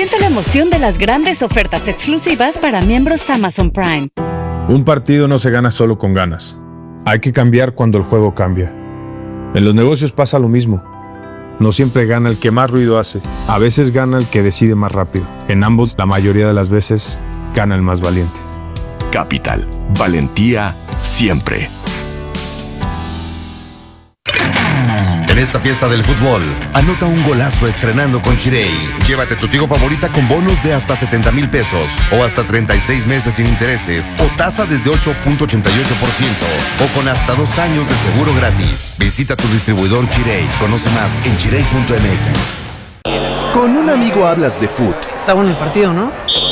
Siente la emoción de las grandes ofertas exclusivas para miembros Amazon Prime. Un partido no se gana solo con ganas. Hay que cambiar cuando el juego cambia. En los negocios pasa lo mismo. No siempre gana el que más ruido hace. A veces gana el que decide más rápido. En ambos, la mayoría de las veces, gana el más valiente. Capital. Valentía siempre. En esta fiesta del fútbol, anota un golazo estrenando con Chirey. Llévate tu Tigo favorita con bonos de hasta 70,000 pesos o hasta 36 meses sin intereses o tasa desde 8.88% o con hasta 2 años de seguro gratis. Visita tu distribuidor Chirey. Conoce más en chirey.mx. Con un amigo hablas de fútbol. Está bueno el partido, ¿no?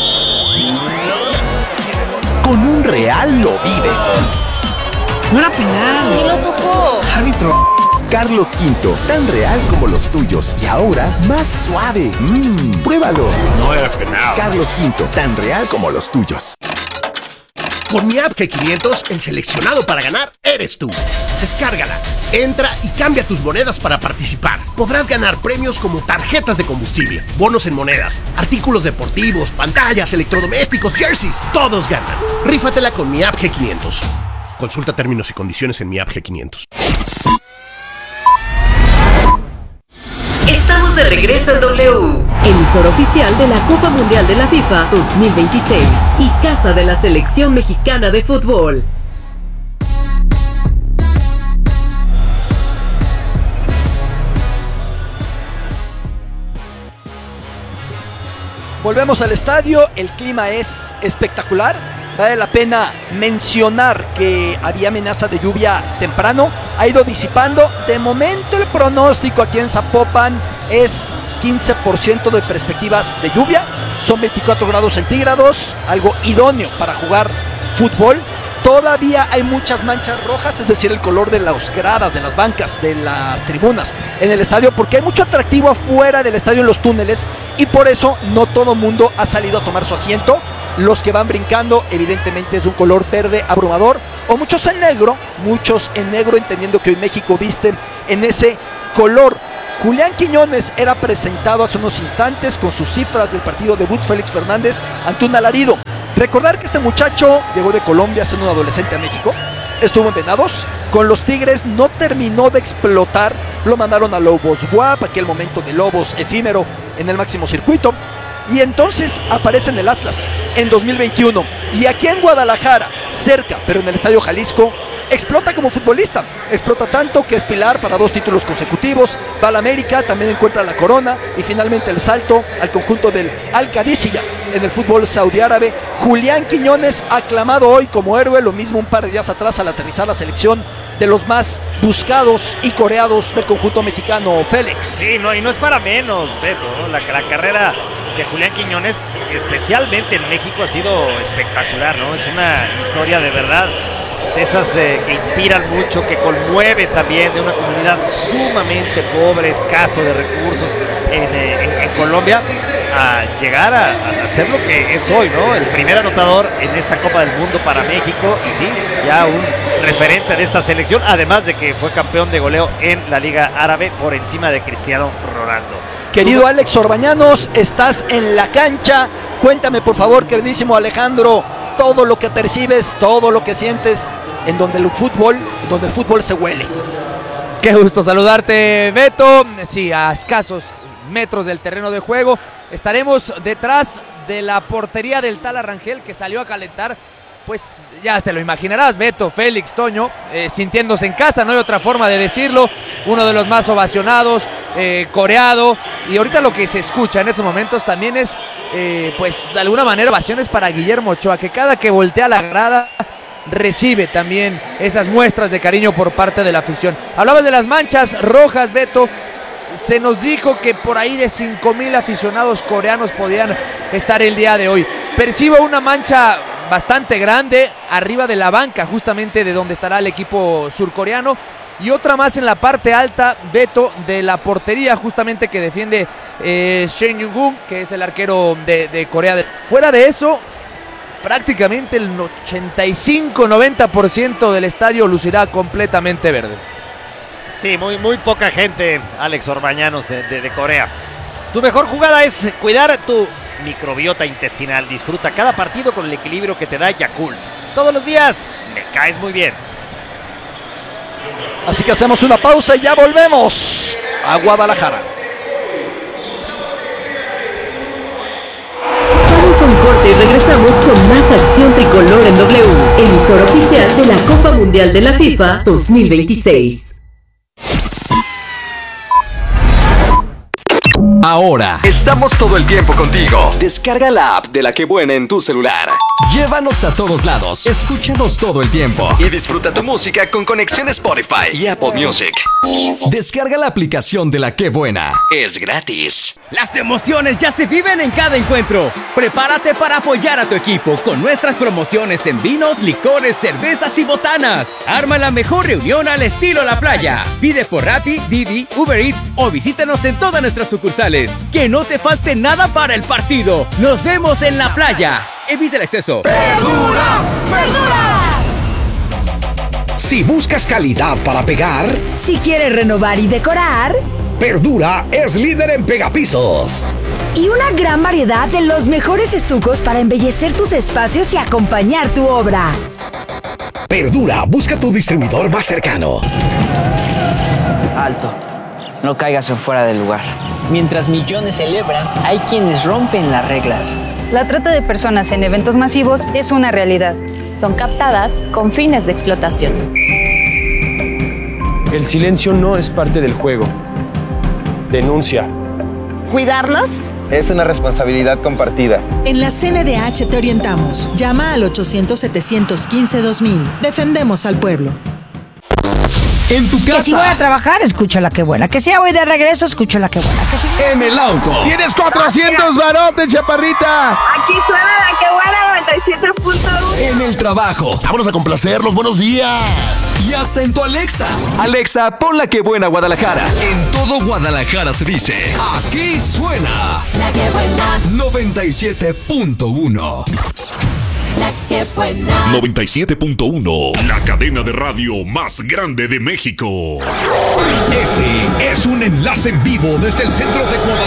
Con un real lo vives. No era penal. Y lo tocó. Árbitro. Carlos V, tan real como los tuyos y ahora más suave. Pruébalo. No era penal. Carlos V, tan real como los tuyos. Con mi app G500, el seleccionado para ganar eres tú. Descárgala, entra y cambia tus monedas para participar. Podrás ganar premios como tarjetas de combustible, bonos en monedas, artículos deportivos, pantallas, electrodomésticos, jerseys. Todos ganan. Rífatela con mi app G500. Consulta términos y condiciones en mi app G500. Estamos de regreso en W, emisor oficial de la Copa Mundial de la FIFA 2026 y casa de la Selección Mexicana de Fútbol. Volvemos al estadio, el clima es espectacular. Vale la pena mencionar que había amenaza de lluvia temprano, ha ido disipando. De momento el pronóstico aquí en Zapopan es 15% de perspectivas de lluvia. Son 24 grados centígrados, algo idóneo para jugar fútbol. Todavía hay muchas manchas rojas, es decir, el color de las gradas, de las bancas, de las tribunas en el estadio, porque hay mucho atractivo afuera del estadio en los túneles y por eso no todo mundo ha salido a tomar su asiento. Los que van brincando, evidentemente es un color verde abrumador, o muchos en negro, entendiendo que hoy México viste en ese color. Julián Quiñones era presentado hace unos instantes con sus cifras del partido debut Félix Fernández ante un alarido. Recordar que este muchacho llegó de Colombia siendo un adolescente a México, estuvo en Venados, con los Tigres no terminó de explotar, lo mandaron a Lobos WAP, aquel momento de Lobos efímero en el máximo circuito, y entonces aparece en el Atlas en 2021, y aquí en Guadalajara, cerca, pero en el Estadio Jalisco, explota como futbolista, explota tanto que es pilar para 2 títulos consecutivos, va al América, también encuentra la corona y finalmente el salto al conjunto del Al-Qadisiyah en el fútbol saudí árabe. Julián Quiñones aclamado hoy como héroe, lo mismo un par de días atrás al aterrizar la selección de los más buscados y coreados del conjunto mexicano, Félix. Sí, no, y no es para menos, Beto, ¿no? La carrera de Julián Quiñones, especialmente en México, ha sido espectacular, ¿no? Es una historia de verdad de esas que inspiran mucho, que conmueve también, de una comunidad sumamente pobre, escaso de recursos en Colombia, a llegar a ser lo que es hoy, ¿no? El primer anotador en esta Copa del Mundo para México, y sí, ya un referente de esta selección, además de que fue campeón de goleo en la Liga Árabe por encima de Cristiano Ronaldo. Querido Alex Orbañanos, estás en la cancha. Cuéntame, por favor, queridísimo Alejandro, todo lo que percibes, todo lo que sientes en donde el fútbol se huele. Qué gusto saludarte, Beto. Sí, a escasos metros del terreno de juego. Estaremos detrás de la portería del Tala Rangel, que salió a calentar. Pues ya te lo imaginarás, Beto, Félix, Toño, sintiéndose en casa, no hay otra forma de decirlo. Uno de los más ovacionados, coreado. Y ahorita lo que se escucha en estos momentos también es, pues de alguna manera, ovaciones para Guillermo Ochoa, que cada que voltea la grada recibe también esas muestras de cariño por parte de la afición. Hablabas de las manchas rojas, Beto. Se nos dijo que por ahí de 5,000 aficionados coreanos podían estar el día de hoy. Percibo una mancha bastante grande arriba de la banca, justamente de donde estará el equipo surcoreano, y otra más en la parte alta, Beto, de la portería, justamente que defiende Shen Yun-gun, que es el arquero de Corea. Fuera de eso, prácticamente el 85-90% del estadio lucirá completamente verde. Sí, muy poca gente, Alex Orbañanos, de Corea. Tu mejor jugada es cuidar tu microbiota intestinal. Disfruta cada partido con el equilibrio que te da Yakult. Todos los días me caes muy bien. Así que hacemos una pausa y ya volvemos a Guadalajara. Vamos a un corte y regresamos con más acción tricolor en W, emisora oficial de la Copa Mundial de la FIFA 2026. Ahora, estamos todo el tiempo contigo. Descarga la app de La Que Buena en tu celular. Llévanos a todos lados, escúchanos todo el tiempo y disfruta tu música con conexión Spotify y Apple Music. Descarga la aplicación de La Que Buena. Es gratis. Las emociones ya se viven en cada encuentro. Prepárate para apoyar a tu equipo con nuestras promociones en vinos, licores, cervezas y botanas. Arma la mejor reunión al estilo La Playa. Pide por Rappi, Didi, Uber Eats o visítanos en todas nuestras sucursales. Que no te falte nada para el partido. Nos vemos en La Playa. Evita el exceso. ¡Verdura! ¡Verdura! Si buscas calidad para pegar, si quieres renovar y decorar, Verdura es líder en pegapisos. Y una gran variedad de los mejores estucos para embellecer tus espacios y acompañar tu obra. Verdura, busca tu distribuidor más cercano. Alto, no caigas en fuera del lugar. Mientras millones celebran, hay quienes rompen las reglas. La trata de personas en eventos masivos es una realidad. Son captadas con fines de explotación. El silencio no es parte del juego. Denuncia. ¿Cuidarnos? Es una responsabilidad compartida. En la CNDH te orientamos. Llama al 800-715-2000. Defendemos al pueblo. En tu casa. Que si voy a trabajar, escucho La Que Buena. Que si ya voy de regreso, escucho La Que Buena. Que si... En el auto. ¡Tienes 400 barotes, chaparrita! Aquí suena La Que Buena 97.1. En el trabajo. Vámonos a complacerlos. ¡Buenos días! Y hasta en tu Alexa. Alexa, pon La Que Buena Guadalajara. En todo Guadalajara se dice: aquí suena La Que Buena 97.1. La Que Buena 97.1, la cadena de radio más grande de México. Este es un enlace en vivo desde el centro de Guadalajara.